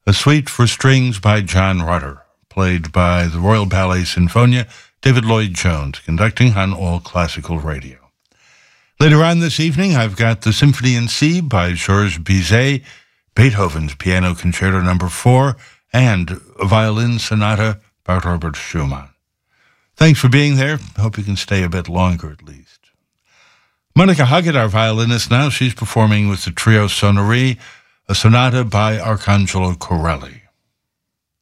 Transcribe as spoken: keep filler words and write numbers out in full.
a suite for strings by John Rutter, played by the Royal Ballet Sinfonia, David Lloyd-Jones, conducting on All Classical Radio. Later on this evening, I've got the Symphony in C by Georges Bizet, Beethoven's Piano Concerto Number four, and a violin sonata by Robert Schumann. Thanks for being there. Hope you can stay a bit longer at least. Monica Huggett, our violinist now, she's performing with the Trio Sonnerie, a sonata by Arcangelo Corelli.